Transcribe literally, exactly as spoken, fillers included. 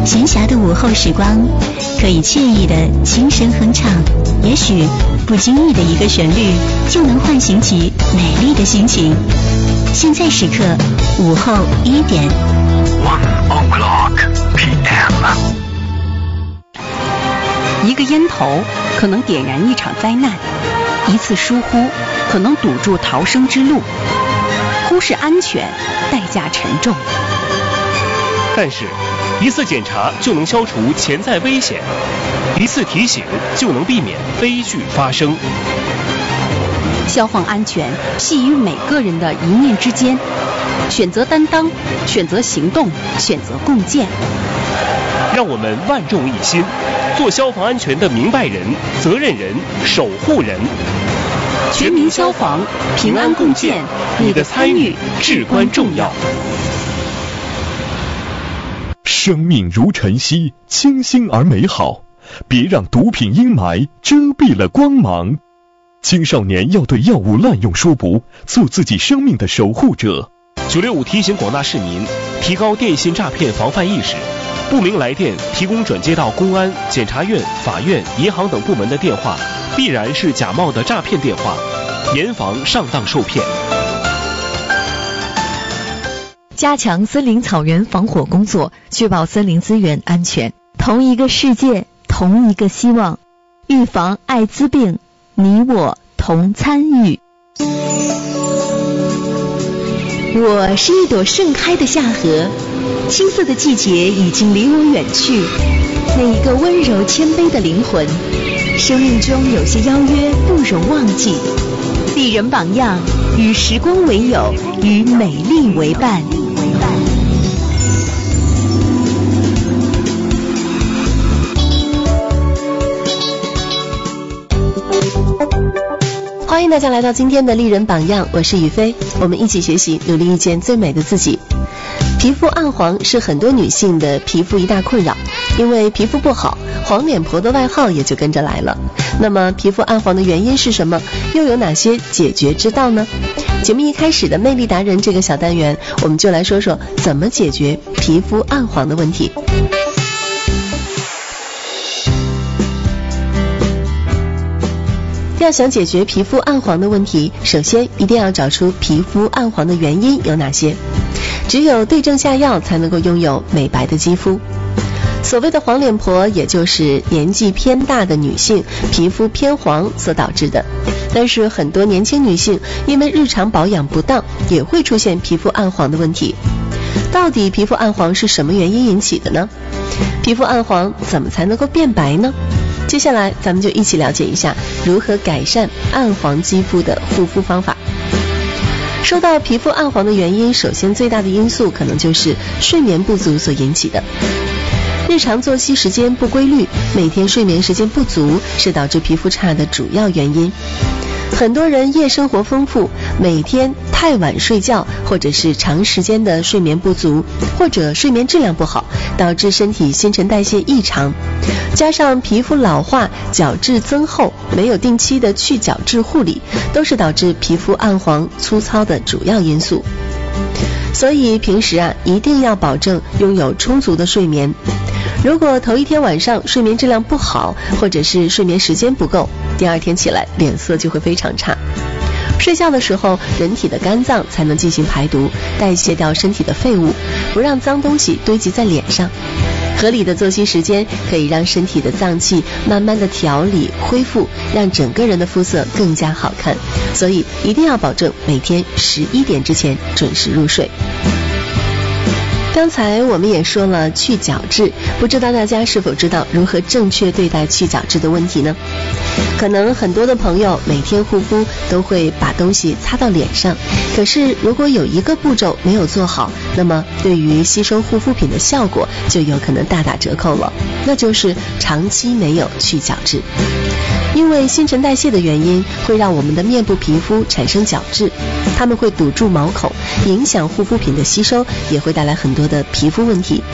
闲暇的午后时光，可以惬意的轻声哼唱，也许不经意的一个旋律，就能唤醒起美丽的心情。现在时刻午后一点 ，One o'clock P M。 一个烟头可能点燃一场灾难，一次疏忽可能堵住逃生之路。忽视安全，代价沉重。 但是，一次检查就能消除潜在危险，一次提醒就能避免悲剧发生。 消防安全系于每个人的一念之间，选择担当，选择行动，选择共建。 让我们万众一心，做消防安全的明白人、责任人、守护人。 全民消防，平安共建，你的参与至关重要。 生命如晨曦，清新而美好，别让毒品阴霾遮蔽了光芒。青少年要对药物滥用说不，做自己生命的守护者。 九六五提醒广大市民提高电信诈骗防范意识，不明来电提供转接到公安、检察院、法院、银行等部门的电话，必然是假冒的诈骗电话，严防上当受骗。 加强森林草原防火工作，确保森林资源安全。同一个世界，同一个希望。预防艾滋病，你我同参与。 我是一朵盛开的夏荷，青涩的季节已经离我远去。那一个温柔谦卑的灵魂，生命中有些邀约不容忘记。丽人榜样，与时光为友，与美丽为伴。 欢迎大家来到今天的丽人榜样，我是雨飞，我们一起学习，努力遇见最美的自己。皮肤暗黄是很多女性的皮肤一大困扰，因为皮肤不好，黄脸婆的外号也就跟着来了。那么皮肤暗黄的原因是什么？又有哪些解决之道呢？节目一开始的魅力达人这个小单元，我们就来说说怎么解决皮肤暗黄的问题。要想解决皮肤暗黄的问题，首先一定要找出皮肤暗黄的原因有哪些。只有对症下药，才能够拥有美白的肌肤。所谓的黄脸婆，也就是年纪偏大的女性皮肤偏黄所导致的。但是很多年轻女性因为日常保养不当，也会出现皮肤暗黄的问题。到底皮肤暗黄是什么原因引起的呢？皮肤暗黄怎么才能够变白呢？接下来咱们就一起了解一下如何改善暗黄肌肤的护肤方法。说到皮肤暗黄的原因，首先最大的因素可能就是睡眠不足所引起的。日常作息时间不规律，每天睡眠时间不足，是导致皮肤差的主要原因。很多人夜生活丰富，每天太晚睡觉，或者是长时间的睡眠不足，或者睡眠质量不好，导致身体新陈代谢异常，加上皮肤老化、角质增厚，没有定期的去角质护理，都是导致皮肤暗黄粗糙的主要因素。所以平时啊，一定要保证拥有充足的睡眠。如果头一天晚上睡眠质量不好，或者是睡眠时间不够，第二天起来脸色就会非常差。睡觉的时候，人体的肝脏才能进行排毒，代谢掉身体的废物，不让脏东西堆积在脸上。合理的作息时间可以让身体的脏器慢慢的调理恢复，让整个人的肤色更加好看。所以一定要保证每天十一点之前准时入睡。刚才我们也说了去角质，不知道大家是否知道如何正确对待去角质的问题呢？可能很多的朋友每天护肤都会把东西擦到脸上，可是如果有一个步骤没有做好，那么对于吸收护肤品的效果就有可能大打折扣了，那就是长期没有去角质。因为新陈代谢的原因，会让我们的面部皮肤产生角质，它们会堵住毛孔，影响护肤品的吸收，也会带来很多的皮肤问题。